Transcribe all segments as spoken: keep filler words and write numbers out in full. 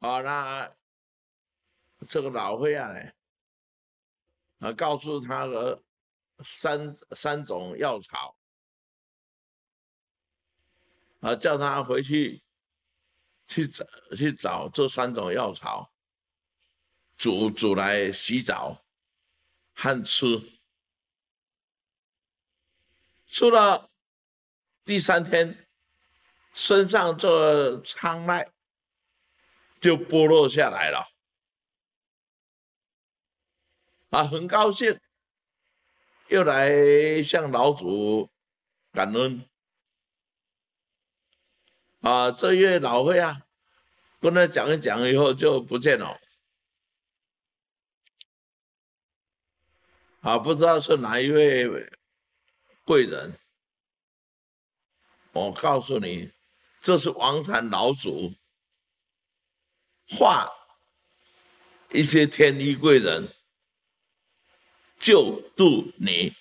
啊，那这个老会啊，啊，告诉他的三三种药草，啊，叫他回去去找去找这三种药草，煮煮来洗澡和吃。吃了第三天，身上这个疮痍就剥落下来了。啊，很高兴，又来向老祖感恩。啊，这位老会啊，跟他讲一讲以后就不见了。啊，不知道是哪一位贵人。我告诉你，这是王禅老祖化一些天医贵人救度你。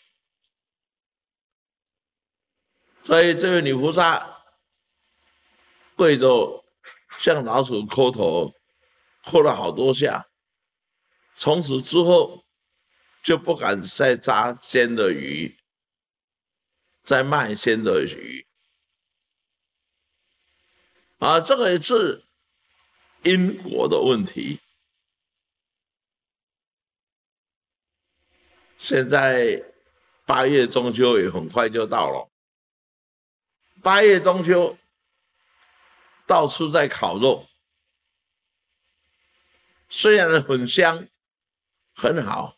所以这位女菩萨跪着向老祖磕头，磕了好多下。从此之后就不敢再扎鲜的鱼，再卖鲜的鱼。啊，这个也是因果的问题。现在八月中秋也很快就到了，八月中秋到处在烤肉，虽然很香，很好，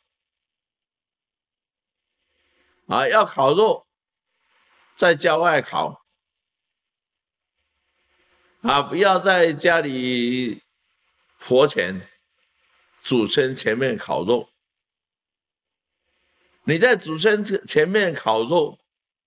啊，要烤肉在郊外烤，啊，不要在家里佛前、祖先前面烤肉。你在祖先前面烤肉，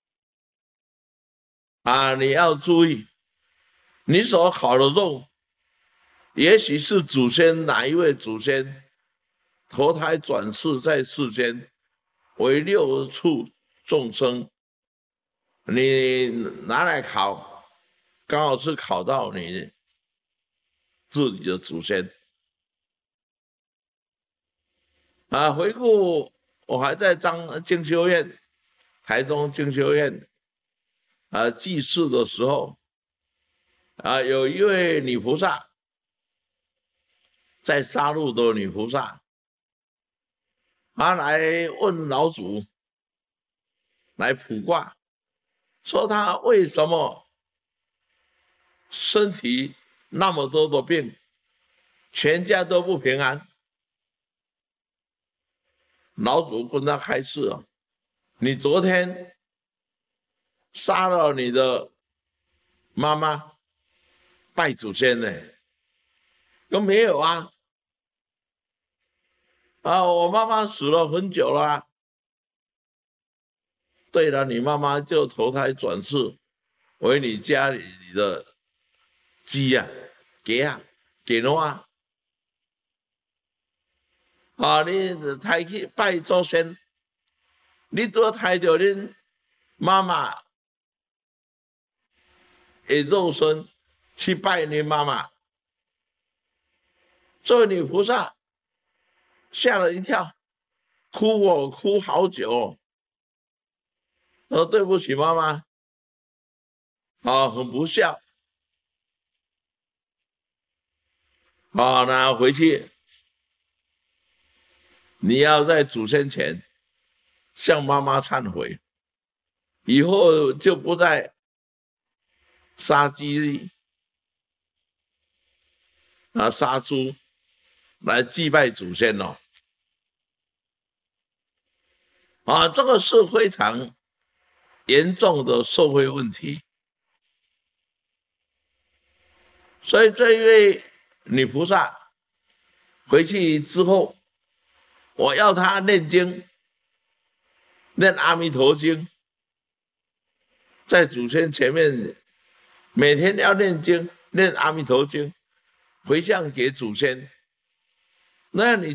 啊，你要注意，你所烤的肉，也许是祖先哪一位祖先投胎转世在世间为六畜众生，你拿来烤，刚好是烤到你自己的祖先。啊，回顾我还在彰精修院、台中精修院啊祭祀的时候，啊，有一位女菩萨，在杀戮的女菩萨，她来问老祖，来卜卦，说她为什么身体那么多的病，全家都不平安。老祖跟他开示啊，你昨天杀了你的妈妈，拜祖先呢？说没有啊，啊，我妈妈死了很久了啊。对了，你妈妈就投胎转世为你家里的鸡呀、鸡啊、鸡肉啊。啊，你抬去拜祖先，你都抬着恁妈妈的肉身去拜你妈妈，这位女菩萨吓了一跳，哭哦，哭好久。说对不起妈妈，啊，很不孝。啊，那回去你要在祖先前向妈妈忏悔，以后就不再杀鸡啊杀猪来祭拜祖先了。啊，这个是非常严重的社会问题。所以这一位女菩萨回去之后，我要她念经，念阿弥陀经，在祖先前面每天要念经，念阿弥陀经，回向给祖先。那你